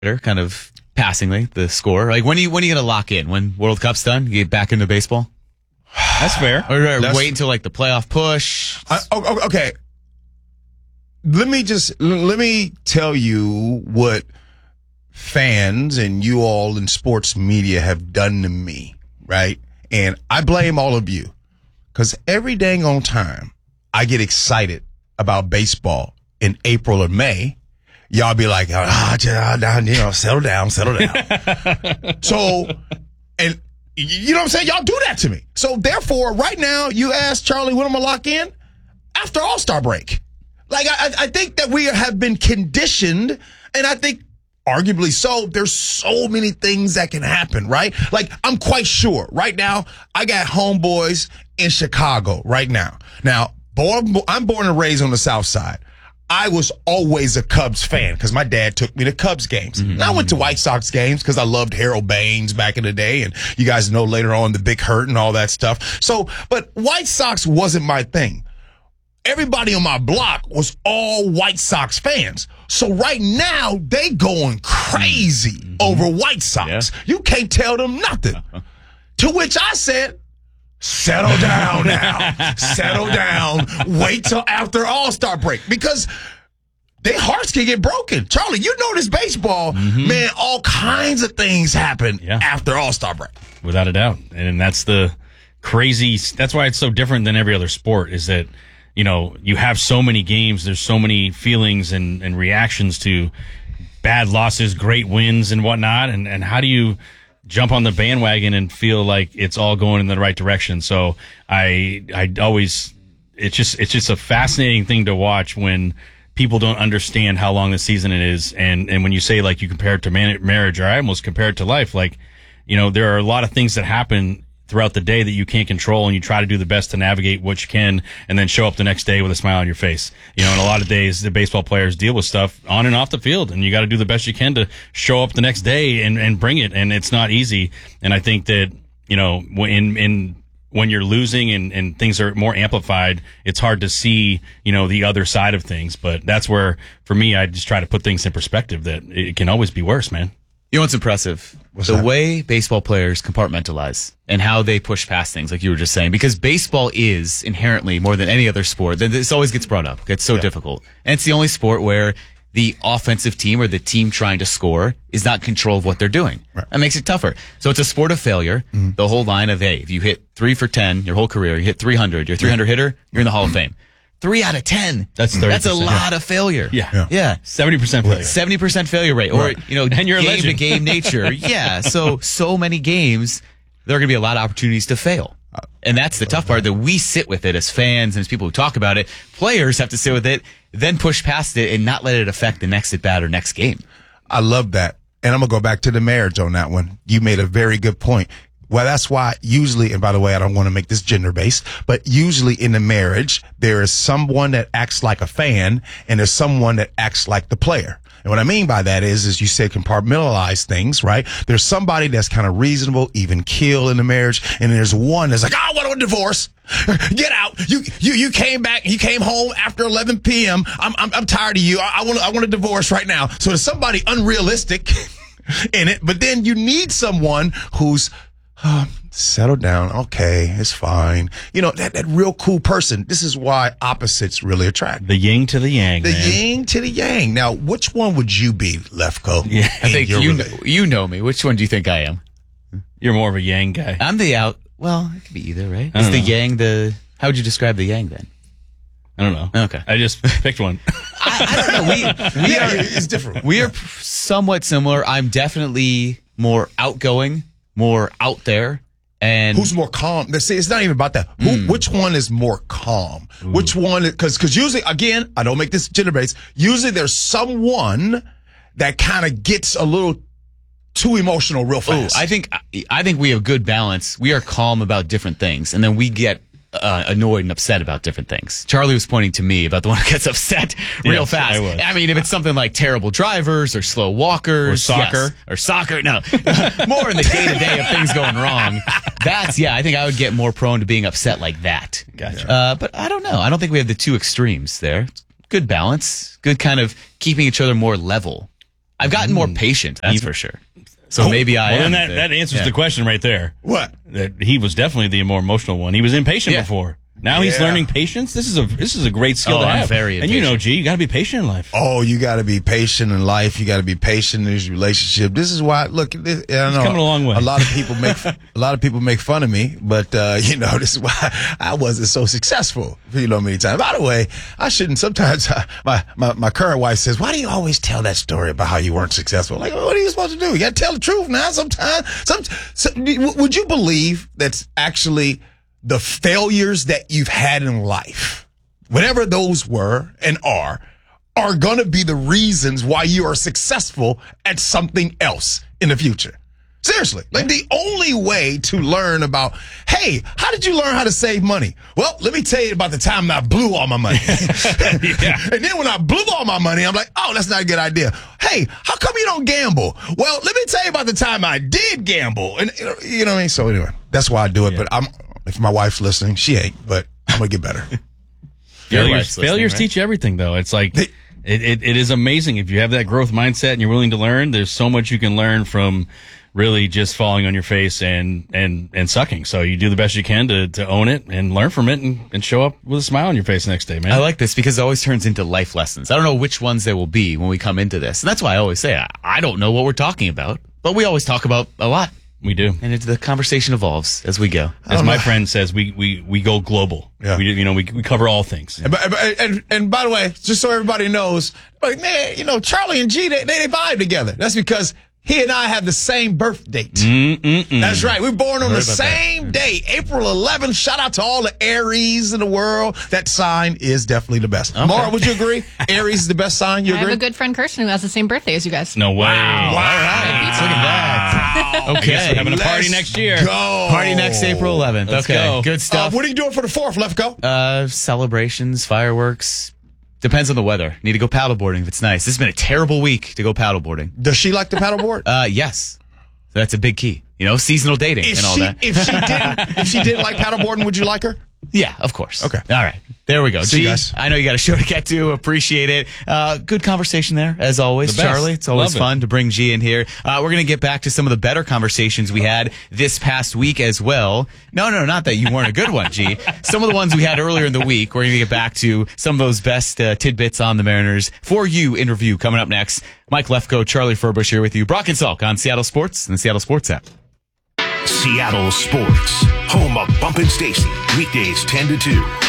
kind of passingly, the score. Like, when are you going to lock in? When World Cup's done? You get back into baseball? That's fair. Or wait until, like, the playoff push? Okay. Let me tell you what fans and you all in sports media have done to me, right? And I blame all of you, because every dang on time I get excited about baseball in April or May, y'all be like, settle down. So, and you know what I'm saying? Y'all do that to me. So therefore, right now, you ask Charlie, when I'm going to lock in? After All-Star break. Like, I think that we have been conditioned, and I think arguably so, there's so many things that can happen, right? Like, I'm quite sure right now, I got homeboys in Chicago right now. Now, I'm born and raised on the South Side. I was always a Cubs fan because my dad took me to Cubs games. Mm-hmm. And I went to White Sox games because I loved Harold Baines back in the day. And you guys know later on the Big Hurt and all that stuff. So, but White Sox wasn't my thing. Everybody on my block was all White Sox fans. So right now, they going crazy over White Sox. Yeah. You can't tell them nothing. To which I said, settle down now. Settle down. Wait till after All-Star break. Because their hearts can get broken. Charlie, you know this baseball, man, all kinds of things happen after All-Star break. Without a doubt. And that's the crazy, that's why it's so different than every other sport, is that, you know, you have so many games, there's so many feelings and reactions to bad losses, great wins and whatnot. And how do you jump on the bandwagon and feel like it's all going in the right direction? So I always, it's just a fascinating thing to watch when people don't understand how long the season it is. And when you say, like, you compare it to marriage, or I almost compare it to life, like, you know, there are a lot of things that happen throughout the day that you can't control, and you try to do the best to navigate what you can and then show up the next day with a smile on your face. You know, and a lot of days the baseball players deal with stuff on and off the field, and you got to do the best you can to show up the next day and bring it. And it's not easy. And I think that, you know, when you're losing and things are more amplified, it's hard to see, you know, the other side of things. But that's where, for me, I just try to put things in perspective, that it can always be worse, man. You know what's impressive? The way baseball players compartmentalize and how they push past things, like you were just saying. Because baseball is inherently, more than any other sport, this always gets brought up. It's so difficult. And it's the only sport where the offensive team or the team trying to score is not in control of what they're doing. Right. That makes it tougher. So it's a sport of failure. Mm-hmm. The whole line of, hey, if you hit 3 for 10 your whole career, you hit 300, you're a 300 hitter, you're in the Hall of Fame. 3 out of 10. That's a lot of failure. Yeah. 70% failure. 70% failure rate. Or, you know, and you're game to game nature. Yeah. So many games, there are going to be a lot of opportunities to fail. And that's the tough part, that we sit with it as fans and as people who talk about it. Players have to sit with it, then push past it and not let it affect the next at bat or next game. I love that. And I'm going to go back to the marriage on that one. You made a very good point. Well, that's why usually, and by the way, I don't want to make this gender-based, but usually in the marriage, there is someone that acts like a fan and there's someone that acts like the player. And what I mean by that is you said compartmentalize things, right? There's somebody that's kind of reasonable, even keel in the marriage, and there's one that's like, I want a divorce. Get out. You came back, you came home after 11 p.m. I'm tired of you. I want a divorce right now. So there's somebody unrealistic in it, but then you need someone who's settle down. Okay, it's fine. You know, that real cool person. This is why opposites really attract. The yin to the yang. The yin to the yang. Now, which one would you be, Lefko? Yeah, I think you know me. Which one do you think I am? You're more of a yang guy. I'm the out. Well, it could be either, right? Is the yang how would you describe the yang then? I don't know. Okay. I just picked one. I don't know. We are, it's different. We are somewhat similar. I'm definitely more outgoing, more out there. And who's more calm? See, it's not even about that. Which one is more calm? Ooh. Which one? Because usually, again, I don't make this gender-based. Usually there's someone that kind of gets a little too emotional real fast. I think we have good balance. We are calm about different things, and then we get annoyed and upset about different things. Charlie was pointing to me about the one who gets upset real fast. I mean, if it's something like terrible drivers or slow walkers. Or soccer. No. More in the day-to-day of things going wrong. I think I would get more prone to being upset like that. Gotcha. But I don't know. I don't think we have the two extremes there. Good balance. Good kind of keeping each other more level. I've gotten more patient, that's for sure. So maybe I am. Then that answers the question right there. What? That he was definitely the more emotional one. He was impatient before. Now he's learning patience. This is a great skill to have. I'm very impatient. And G, you got to be patient in life. Oh, you got to be patient in life. You got to be patient in this relationship. This is why. Look, I know coming a long way. A lot of people make fun of me, but this is why I wasn't so successful. Many times. By the way, I shouldn't. Sometimes my current wife says, "Why do you always tell that story about how you weren't successful?" Like, what are you supposed to do? You got to tell the truth now. Sometimes, would you believe that's actually the failures that you've had in life, whatever those were and are going to be the reasons why you are successful at something else in the future. Seriously. Like the only way to learn about, hey, how did you learn how to save money? Well, let me tell you about the time I blew all my money. And then when I blew all my money, I'm like, oh, that's not a good idea. Hey, how come you don't gamble? Well, let me tell you about the time I did gamble. And you know what I mean? So anyway, that's why I do it. But if my wife's listening, she ain't, but I'm going to get better. Failures teach you everything, though. It's like, it is amazing. If you have that growth mindset and you're willing to learn, there's so much you can learn from really just falling on your face and sucking. So you do the best you can to own it and learn from it and show up with a smile on your face next day, man. I like this because it always turns into life lessons. I don't know which ones they will be when we come into this. And that's why I always say, I don't know what we're talking about, but we always talk about a lot. We do. And the conversation evolves as we go. As my friend says, we go global. Yeah. We cover all things. And by the way, just so everybody knows, like, man, Charlie and G, they vibe together. That's because he and I have the same birth date. That's right. We're born on the same day, April 11th. Shout out to all the Aries in the world. That sign is definitely the best. Okay. Maura, would you agree? Aries is the best sign. You agree? I have a good friend, Kirsten, who has the same birthday as you guys. No way. Wow. All right. Look at that. Okay. We're having a party next year. Go. Party next April 11th. Let's go. Good stuff. What are you doing for the 4th? Let's go. Celebrations, fireworks. Depends on the weather. Need to go paddleboarding if it's nice. This has been a terrible week to go paddleboarding. Does she like to paddleboard? Yes. That's a big key. Seasonal dating and all that. If she didn't like paddleboarding, would you like her? Yeah, of course. Okay. All right. There we go. See you guys. I know you got a show to get to. Appreciate it. Good conversation there, as always, Charlie. It's always fun to bring G in here. We're going to get back to some of the better conversations we had this past week as well. No, not that you weren't a good one, G. Some of the ones we had earlier in the week. We're going to get back to some of those best tidbits on the Mariners for you in review coming up next. Mike Lefko, Charlie Furbush here with you. Brock and Salk on Seattle Sports and the Seattle Sports app. Seattle Sports, home of Bump and Stacy, weekdays 10 to 2.